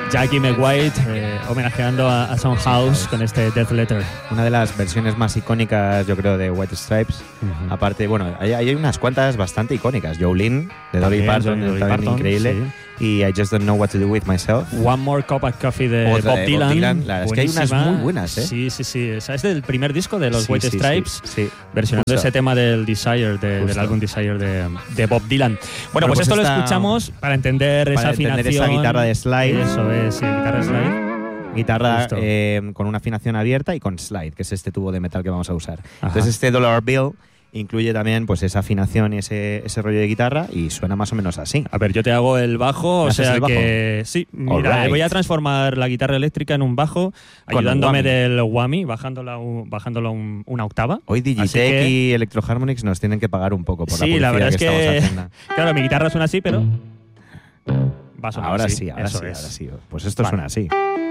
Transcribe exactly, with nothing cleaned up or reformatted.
Jackie McWhite eh, homenajeando a, a Soundhouse con este Death Letter. Una de las versiones más icónicas, yo creo, de White Stripes. Uh-huh. Aparte, bueno, hay, hay unas cuantas bastante icónicas. Jolene, de Dolly Parton, Dolly también Parton, increíble. Sí. Y I Just Don't Know What to Do With Myself. One More Cup of Coffee de Otra Bob de Dylan. Bob Dylan. La verdad es que hay unas muy buenas, ¿eh? Sí, sí, sí. Esa es del primer disco de los sí, White sí, Stripes, sí, sí. versionando Justo. ese tema del Desire, de, del álbum Desire de, de Bob Dylan. Bueno, Bueno, pues, pues esto esta, lo escuchamos para entender para esa entender afinación. esa guitarra de slide. Eso es, sí, guitarra de slide. Guitarra eh, con una afinación abierta y con slide, que es este tubo de metal que vamos a usar. Ajá. Entonces este Dollar Bill incluye también pues esa afinación y ese, ese rollo de guitarra y suena más o menos así. A ver, yo te hago el bajo, o sea el bajo? que sí, mira, Alright. voy a transformar la guitarra eléctrica en un bajo, Con ayudándome el whammy. del whammy, bajándola, un, bajándola un, una octava. Hoy Así Digitech que- y Electro Harmonix nos tienen que pagar un poco por Sí, la la publicidad verdad es que, que, estamos haciendo. claro, mi guitarra suena así, pero va a sonar Ahora así, sí, ahora eso sí, es. ahora sí. Pues esto Vale. suena así.